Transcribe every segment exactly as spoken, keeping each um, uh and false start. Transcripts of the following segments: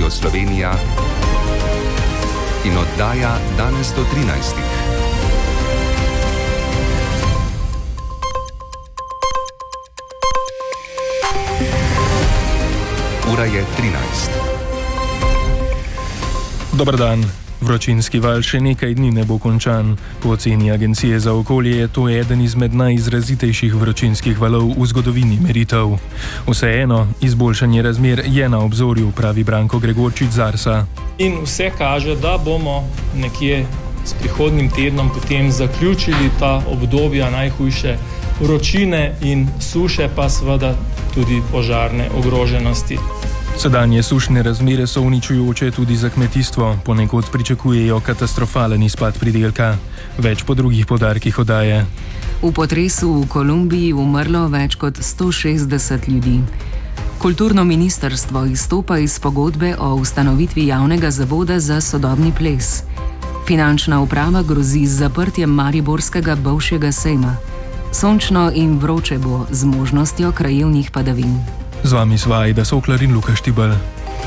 Radio Slovenija in oddaja Danes do trinajstih. Ura je trinajst. Dober dan. Vročinski val še nekaj dni ne bo končan. Po oceni Agencije za okolje je to eden izmed najizrazitejših vročinskih valov v zgodovini meritev. Vseeno, izboljšanje razmer je na obzorju, pravi Branko Gregorčič z Arsa. In vse kaže, da bomo nekje s prihodnjim tednom potem zaključili ta obdobja najhujše vročine in suše, pa seveda tudi požarne ogroženosti. Sedanje sušne razmere so uničujoče tudi za kmetijstvo. Ponekod pričakujejo katastrofalen izpad pridelka. Več po drugih podarkih oddaje. V potresu v Kolumbiji umrlo več kot sto šestdeset ljudi. Kulturno ministrstvo izstopa iz pogodbe o ustanovitvi javnega zavoda za sodobni ples. Finančna uprava grozi z zaprtjem mariborskega bivšega sejma. Sončno in vroče bo z možnostjo krajevnih padavin. Z vami sva Aida Soklar in Luka Štibelj.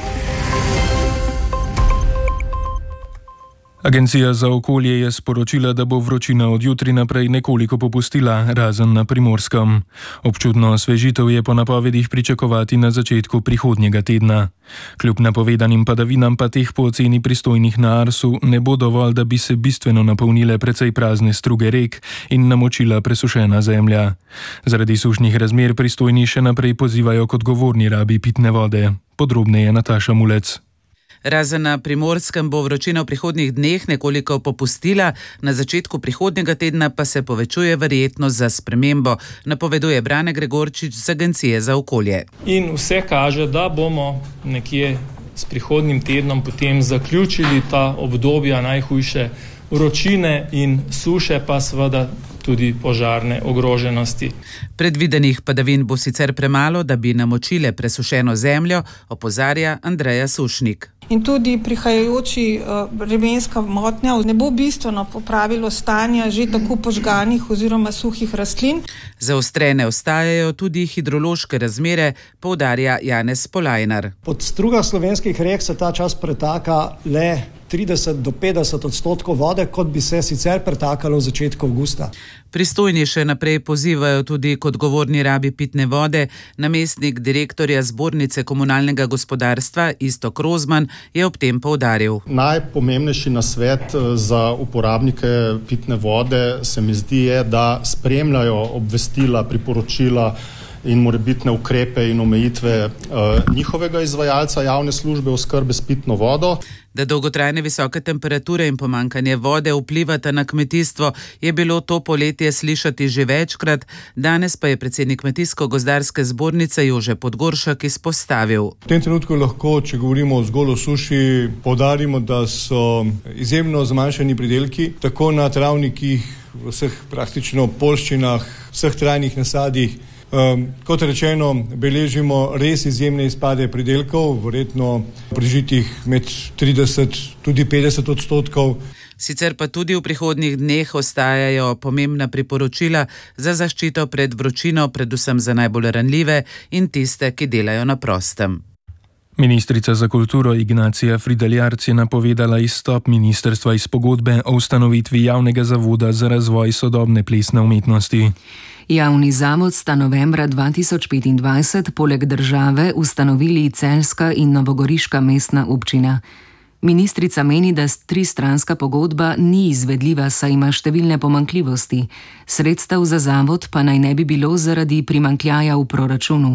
Agencija za okolje je sporočila, da bo vročina od jutri naprej nekoliko popustila, razen na Primorskem. Občutno osvežitev je po napovedih pričakovati na začetku prihodnjega tedna. Kljub napovedanim padavinam pa teh po oceni pristojnih na Arsu ne bo dovolj, da bi se bistveno napolnile precej prazne struge rek in namočila presušena zemlja. Zaradi sušnih razmer pristojni še naprej pozivajo k odgovorni rabi pitne vode. Podrobneje Nataša Mulec. Razen na Primorskem bo vročina v prihodnjih dneh nekoliko popustila, na začetku prihodnjega tedna pa se povečuje verjetnost za spremembo, napoveduje Brane Gregorčič z Agencije za okolje. In vse kaže, da bomo nekje s prihodnjim tednom potem zaključili ta obdobja najhujše vročine in suše, pa seveda tudi požarne ogroženosti. Predvidenih padavin bo sicer premalo, da bi namočile presušeno zemljo, opozarja Andreja Sušnik. In tudi prihajajoči uh, vremenska motnja ne bo bistveno popravilo stanja že tako požganih oziroma suhih rastlin. Zaostrene ostajajo tudi hidrološke razmere, poudarja Janez Polajnar. Pod strugah slovenskih rek se ta čas pretaka le trideset do petdeset odstotkov vode, kot bi se sicer pretakalo v začetku avgusta. Pristojni še naprej pozivajo tudi k odgovorni rabi pitne vode. Namestnik direktorja Zbornice komunalnega gospodarstva Iztok Rozman je ob tem poudaril. Najpomembnejši nasvet za uporabnike pitne vode se mi zdi je, da spremljajo obvestila, priporočila in morebitne ukrepe in omejitve uh, njihovega izvajalca javne službe oskrbe s pitno vodo. Da dolgotrajne visoke temperature in pomanjkanje vode vplivata na kmetijstvo, je bilo to poletje slišati že večkrat, danes pa je predsednik Kmetijsko-gozdarske zbornice Jože Podgoršek izpostavil. V tem trenutku lahko, če govorimo zgolj o suši, poudarimo, da so izjemno zmanjšani pridelki, tako na travnikih, v vseh praktično poljščinah, vseh trajnih nasadih. Um, kot rečeno, beležimo res izjemne izpade pridelkov, verjetno prežitih med trideset, tudi petdeset odstotkov. Sicer pa tudi v prihodnjih dneh ostajajo pomembna priporočila za zaščito pred vročino, predvsem za najbolj ranljive in tiste, ki delajo na prostem. Ministrica za kulturo Ignacija Frideljarc je napovedala izstop ministrstva iz pogodbe o ustanovitvi javnega zavoda za razvoj sodobne plesne umetnosti. Javni zavod sta novembra dva tisoč petindvajset poleg države ustanovili Celjska in Novogoriška mestna občina. Ministrica meni, da tristranska pogodba ni izvedljiva, saj ima številne pomanjkljivosti. Sredstev za zavod pa naj ne bi bilo zaradi primanjkljaja v proračunu.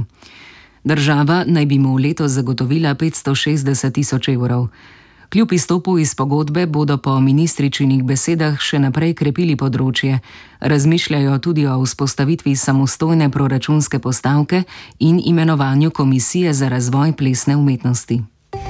Država naj bi mu letos zagotovila petsto šestdeset tisoč evrov. Kljub izstopu iz pogodbe bodo po ministričinih besedah še naprej krepili področje. Razmišljajo tudi o vzpostavitvi samostojne proračunske postavke in imenovanju komisije za razvoj plesne umetnosti.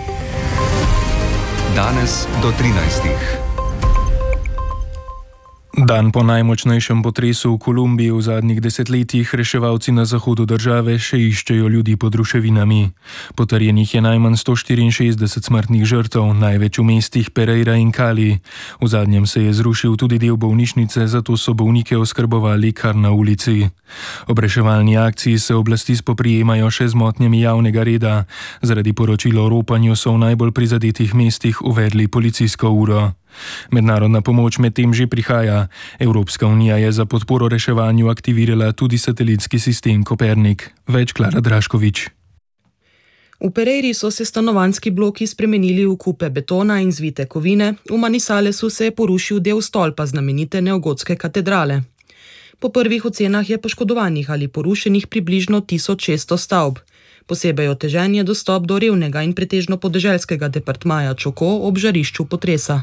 Danes do trinajstih. Dan po najmočnejšem potresu v Kolumbiji v zadnjih desetletjih reševalci na zahodu države še iščejo ljudi pod ruševinami. Potrjenih je najmanj sto štiriinšestdeset smrtnih žrtev, največ v mestih Pereira in Cali. V zadnjem se je zrušil tudi del bolnišnice, zato so bolnike oskrbovali kar na ulici. Ob reševalni akciji se oblasti spoprijemajo še z motnjami javnega reda. Zaradi poročil o ropanju so v najbolj prizadetih mestih uvedli policijsko uro. Mednarodna pomoč medtem že prihaja. Evropska unija je za podporo reševanju aktivirala tudi satelitski sistem Kopernik. Več Klara Draškovič. V Pereiri so se stanovanjski bloki spremenili v kupe betona in zvite kovine, v Manizalesu se je porušil del stolpa znamenite neogotske katedrale. Po prvih ocenah je poškodovanih ali porušenih približno tisoč šeststo stavb. Posebej otežen je dostop do revnega in pretežno podeželskega departmaja Čoko ob žarišču potresa.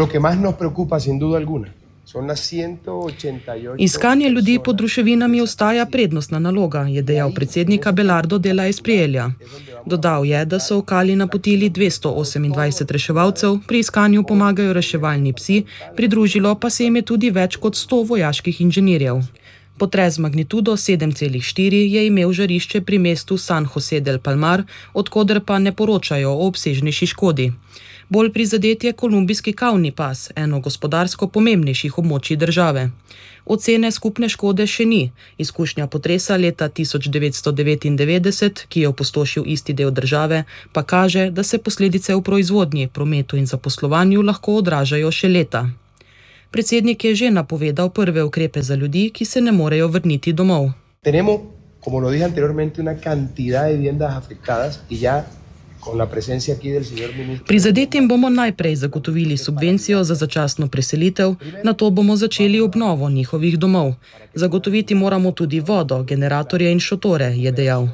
Iskanje ljudi pod ruševinami ostaja prednostna naloga, je dejal predsednik Abelardo de la Espriella. Dodal je, da so v Cali napotili dvesto osemindvajset reševalcev, pri iskanju pomagajo reševalni psi, pridružilo pa se jim je tudi več kot sto vojaških inženirjev. Potres z magnitudo sedem celih štiri je imel žarišče pri mestu San José del Palmar, odkoder pa ne poročajo o obsežnejši škodi. Bolj prizadet je kolumbijski Kavni pas, eno gospodarsko pomembnejših območij države. Ocene skupne škode še ni. Izkušnja potresa leta tisoč devetsto devetindevetdeset, ki je opustošil isti del države, pa kaže, da se posledice v proizvodnji, prometu in zaposlovanju lahko odražajo še leta. Predsednik je že napovedal prve ukrepe za ljudi, ki se ne morejo vrniti domov. Tenemos, como lo dije anteriormente, una cantidad de viviendas afectadas y ya con la presencia aquí del señor ministro. Prizadetim bomo najprej zagotovili subvencijo za začasno preselitev, nato bomo začeli obnovo njihovih domov. Zagotoviti moramo tudi vodo, generatorje in šotore, je dejal.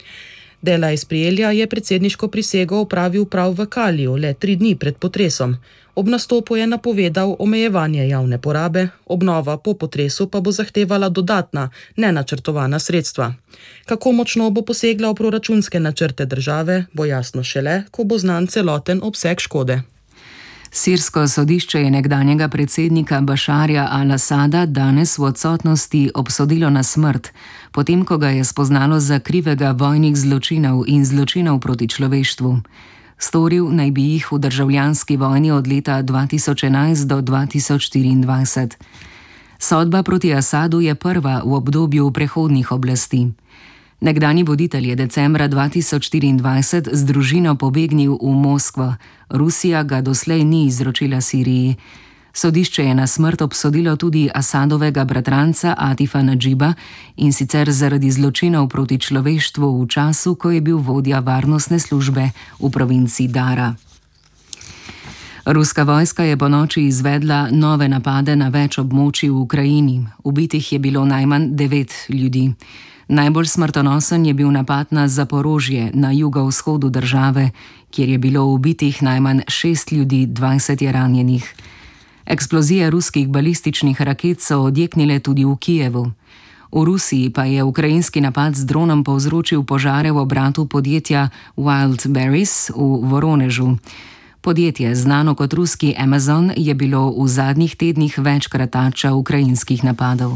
De la Espriella je predsedniško prisego opravil prav v Caliju, le tri dni pred potresom. Ob nastopu je napovedal omejevanje javne porabe, obnova po potresu pa bo zahtevala dodatna, nenačrtovana sredstva. Kako močno bo posegla v proračunske načrte države, bo jasno šele, ko bo znan celoten obseg škode. Sirsko sodišče je nekdanjega predsednika Bašarja al-Asada danes v odsotnosti obsodilo na smrt, potem ko ga je spoznalo za krivega vojnih zločinov in zločinov proti človeštvu. Storil naj bi jih v državljanski vojni od leta dva tisoč enajst do dva tisoč štiriindvajset. Sodba proti Asadu je prva v obdobju prehodnih oblasti. Nekdanji voditelj je decembra dva tisoč štiriindvajset z družino pobegnil v Moskvo. Rusija ga doslej ni izročila Siriji. Sodišče je na smrt obsodilo tudi Asadovega bratranca Atifa Nadžiba, in sicer zaradi zločinov proti človeštvu v času, ko je bil vodja varnostne službe v provinci Dara. Ruska vojska je ponoči izvedla nove napade na več območij v Ukrajini. Ubitih je bilo najmanj devet ljudi. Najbolj smrtonosen je bil napad na Zaporožje na jugovzhodu države, kjer je bilo ubitih najmanj šest ljudi, dvajset je ranjenih. Eksplozije ruskih balističnih raket so odjeknile tudi v Kijevu. V Rusiji pa je ukrajinski napad z dronom povzročil požare v obratu podjetja Wildberries v Voronežu. Podjetje, znano kot ruski Amazon, je bilo v zadnjih tednih večkrat tarča ukrajinskih napadov.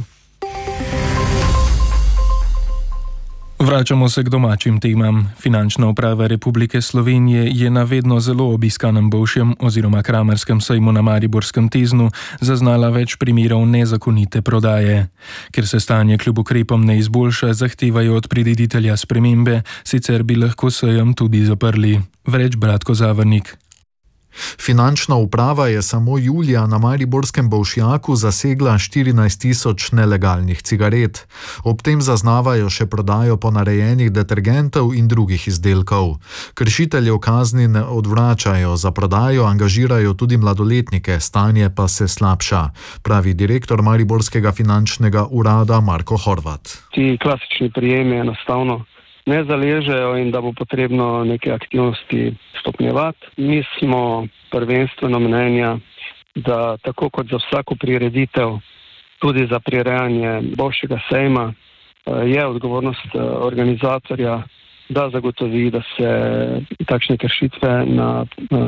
Vračamo se k domačim temam. Finančna uprava Republike Slovenije je na vedno zelo obiskanem Bolšjem oziroma Kramerskem sejmu na Mariborskem Teznu zaznala več primerov nezakonite prodaje. Ker se stanje kljub ukrepom ne izboljša, zahtevajo od prireditelja spremembe, sicer bi lahko sejem tudi zaprli. Vreč Bratko Zavrnik. Finančna uprava je samo julija na mariborskem Bolšjaku zasegla štirinajst tisoč nelegalnih cigaret. Ob tem zaznavajo še prodajo ponarejenih detergentov in drugih izdelkov. Kršiteljev kazni ne odvračajo, za prodajo angažirajo tudi mladoletnike, stanje pa se slabša, pravi direktor mariborskega finančnega urada Marko Horvat. Ti klasični prijemi enostavno ne zaležejo in da bo potrebno neke aktivnosti stopnjevati. Mi smo prvenstveno mnenja, da tako kot za vsako prireditev, tudi za prirejanje boljšega sejma, je odgovornost organizatorja da zagotovi, da se takšne kršitve na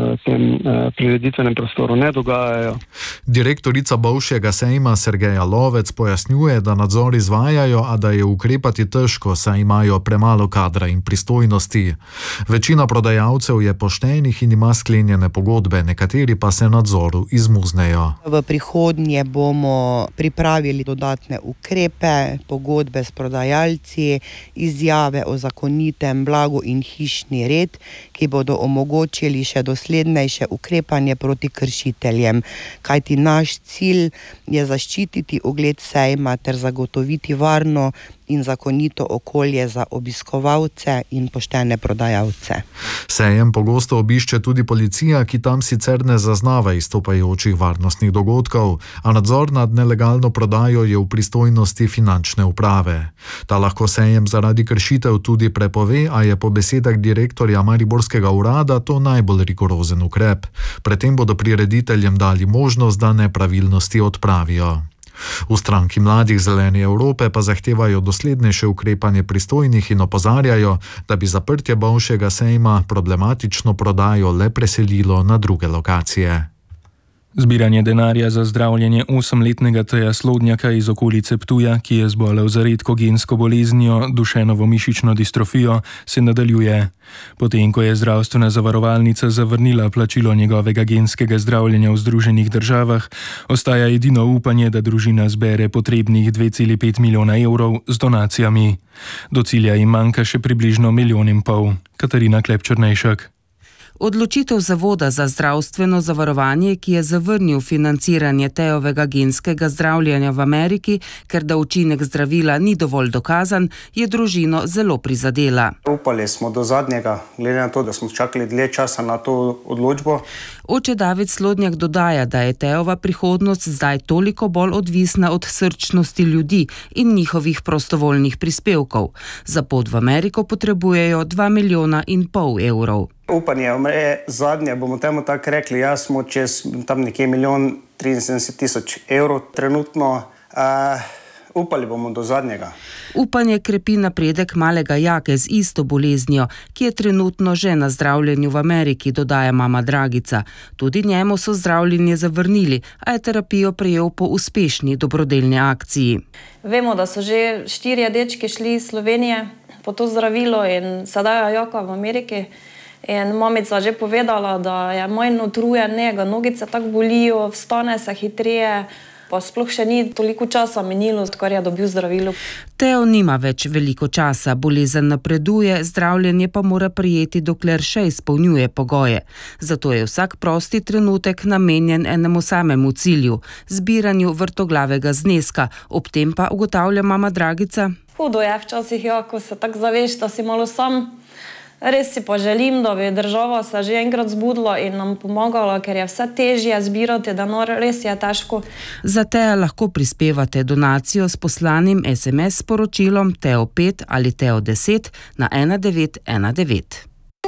tem prireditvenem prostoru ne dogajajo. Direktorica Bolšjega sejma Sergeja Lovec pojasnjuje, da nadzor izvajajo, a da je ukrepati težko, saj imajo premalo kadra in pristojnosti. Večina prodajalcev je poštenih in ima sklenjene pogodbe, nekateri pa se nadzoru izmuznejo. V prihodnje bomo pripravili dodatne ukrepe, pogodbe s prodajalci, izjave o zakonitem blagu in hišni red, ki bodo omogočili še doslednejše ukrepanje proti kršiteljem. Kajti naš cilj je zaščititi ugled sejma ter zagotoviti varno in zakonito okolje za obiskovalce in poštene prodajalce. Sejem pogosto obišče tudi policija, ki tam sicer ne zaznava izstopajočih varnostnih dogodkov, a nadzor nad nelegalno prodajo je v pristojnosti finančne uprave. Ta lahko sejem zaradi kršitev tudi prepove, a je po besedah direktorja mariborskega urada to najbolj rigorozen ukrep. Pred tem bodo prirediteljem dali možnost, da nepravilnosti odpravijo. V stranki Mladih zeleni Evrope pa zahtevajo doslednejše ukrepanje pristojnih in opozarjajo, da bi zaprtje Bolšjega sejma problematično prodajo le preselilo na druge lokacije. Zbiranje denarja za zdravljenje osemletnega Teja Slodnjaka iz okolice Ptuja, ki je zbolel za redko gensko boleznijo dušenovo mišično distrofijo, se nadaljuje. Potem, ko je zdravstvena zavarovalnica zavrnila plačilo njegovega genskega zdravljenja v Združenih državah, ostaja edino upanje, da družina zbere potrebnih dve celi pet milijona evrov z donacijami. Do cilja jim manjka še približno milijon in pol. Katarina Klep-Črnejšek. Odločitev Zavoda za zdravstveno zavarovanje, ki je zavrnil financiranje Tejovega genskega zdravljenja v Ameriki, ker da učinek zdravila ni dovolj dokazan, je družino zelo prizadela. Upali smo do zadnjega, glede na to, da smo čakali dlje časa na to odločbo. Oče David Slodnjak dodaja, da je Tejova prihodnost zdaj toliko bolj odvisna od srčnosti ljudi in njihovih prostovoljnih prispevkov. Za pot v Ameriko potrebujejo dva milijona in pol evrov. Upanje umre zadnje, bomo temu tako rekli. Jaz smo čez tam nekje milijon triinsedemdeset tisoč evrov trenutno. Uh, upali bomo do zadnjega. Upanje krepi napredek malega Jake z isto boleznijo, ki je trenutno že na zdravljenju v Ameriki, dodaja mama Dragica. Tudi njemu so zdravljenje zavrnili, a je terapijo prejel po uspešni dobrodelni akciji. Vemo, da so že štirje dečki šli iz Slovenije po to zdravilo in sedaj Jaka v Ameriki. In mamica že povedala, da je manj utrujen, njega nogice tako bolijo, vstane se hitreje, pa sploh še ni toliko časa minilo, odkar je dobil zdravilo. Teo nima več veliko časa, bolezen napreduje, zdravljenje pa mora prijeti, dokler še izpolnjuje pogoje. Zato je vsak prosti trenutek namenjen enemu samemu cilju, zbiranju vrtoglavega zneska, ob tem pa ugotavlja mama Dragica. Hudo je včasih, ja, ko se tako zaveš, da si malo sam. Res si pa želim, da bi država se že enkrat zbudila in nam pomagala, ker je vse težje zbirati denar, res je težko. Za Teja lahko prispevate donacijo s poslanim es em es sporočilom Teo pet ali Teo deset na ena devet ena devet.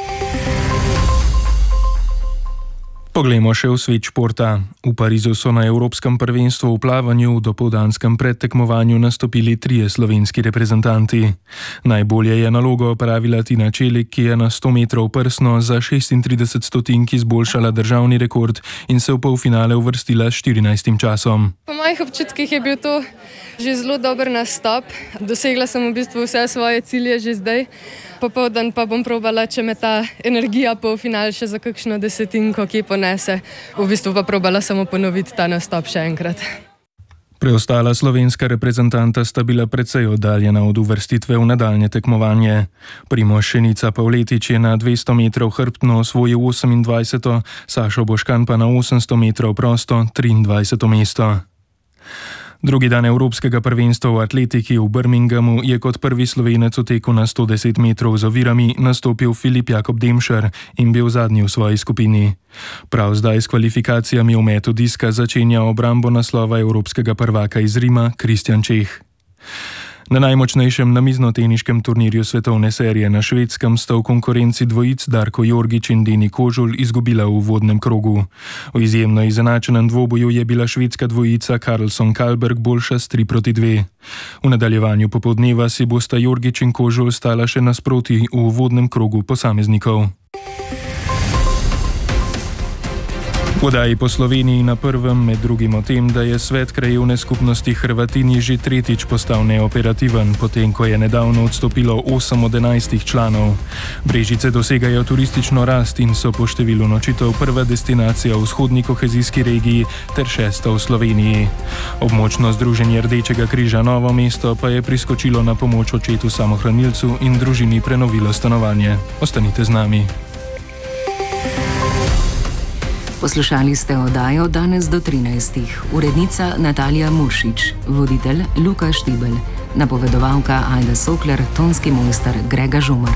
Poglejmo še v svet športa. V Parizu so na Evropskem prvenstvu v plavanju v dopoldanskem predtekmovanju nastopili trije slovenski reprezentanti. Najbolje je nalogo opravila Tina Čelik, ki je na sto metrov prsno za šestintrideset stotink izboljšala državni rekord in se v polfinale uvrstila s štirinajstim časom. Po mojih občutkih je bil to že zelo dober nastop. Dosegla sem v bistvu vse svoje cilje že zdaj. Popoldan pa bom probala, če me ta energija polfinal še za kakšno desetinko, ki ponese. V bistvu pa probala samo ponoviti ta nastop še enkrat. Preostala slovenska reprezentanta sta bila precej oddaljena od uvrstitve v nadaljnje tekmovanje. Primož Šenica Pavletič je na dvesto metrov hrbtno osvojil osemindvajseto, Sašo Boškan pa na osemsto metrov prosto triindvajseto mesto. Drugi dan Evropskega prvenstva v atletiki v Birminghamu je kot prvi Slovenec v teku na sto deset metrov z ovirami nastopil Filip Jakob Demšar in bil zadnji v svoji skupini. Prav zdaj s kvalifikacijami v metu diska začenja obrambo naslova evropskega prvaka iz Rima Kristjan Čeh. Na najmočnejšem namiznoteniškem turnirju svetovne serije na Švedskem sta v konkurenci dvojic Darko Jorgić in Deni Kožul izgubila v uvodnem krogu. V izjemno izenačenem dvoboju je bila švedska dvojica Carlson-Kalberg boljša s tri proti dve. V nadaljevanju popoldneva si bosta Jorgić in Kožul stala še nasproti v uvodnem krogu posameznikov. V oddaji po Sloveniji na prvem med drugim o tem, da je svet krajevne skupnosti Hrvatini že tretjič postal neoperativen, potem ko je nedavno odstopilo osem od enajstih članov. Brežice dosegajo turistično rast in so po številu nočitev prva destinacija v vzhodni kohezijski regiji ter šesta v Sloveniji. Območno združenje Rdečega križa Novo mesto pa je priskočilo na pomoč očetu samohranilcu in družini prenovilo stanovanje. Ostanite z nami. Poslušali ste oddajo Danes do trinajstih. Urednica Natalija Muršič, voditelj Luka Štibelj, napovedovalka Ajda Sokler, tonski mojster Grega Žumar.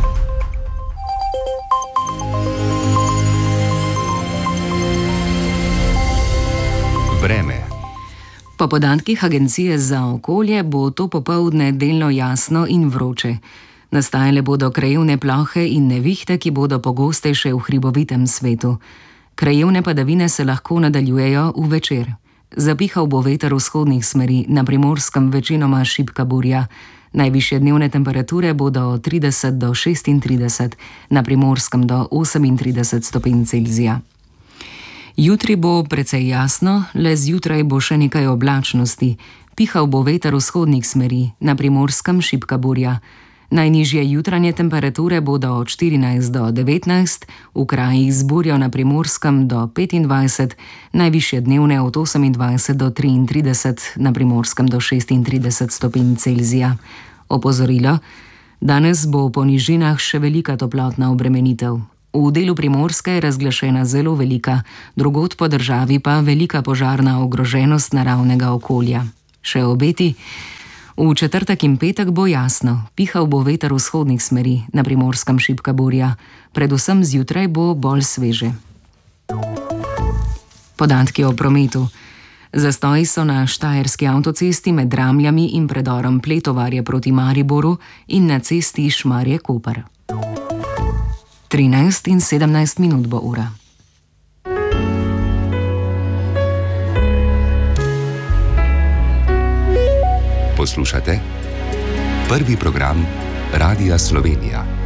Vreme. Po podatkih Agencije za okolje bo to popoldne delno jasno in vroče. Nastajale bodo krajevne plohe in nevihte, ki bodo pogostejše v hribovitem svetu. Krajevne padavine se lahko nadaljujejo v večer. Zapihal bo veter vzhodnih smeri, na Primorskem večinoma šibka burja. Najvišje dnevne temperature bodo od trideset do šestintrideset, na Primorskem do osemintrideset stopinj Celzija. Jutri bo precej jasno, le zjutraj bo še nekaj oblačnosti. Pihal bo veter vzhodnih smeri, na Primorskem šibka burja. Najnižje jutranje temperature bodo od štirinajst do devetnajst, v krajih z burjo na Primorskem do petindvajset, najvišje dnevne od osemindvajset do triintrideset, na Primorskem do šestintrideset stopinj Celzija. Opozorilo: danes bo po nižinah še velika toplotna obremenitev. V delu Primorske je razglašena zelo velika, drugod po državi pa velika požarna ogroženost naravnega okolja. Še obeti: v četrtek in petek bo jasno, pihal bo veter vzhodnih smeri, na Primorskem šibka burja, predvsem zjutraj bo bolj sveže. Podatki o prometu. Zastoji so na Štajerski avtocesti med Dramljami in predorom Pletovarje proti Mariboru in na cesti Šmarje-Koper. trinajst in sedemnajst minut bo ura. Poslušate prvi program Radia Slovenija.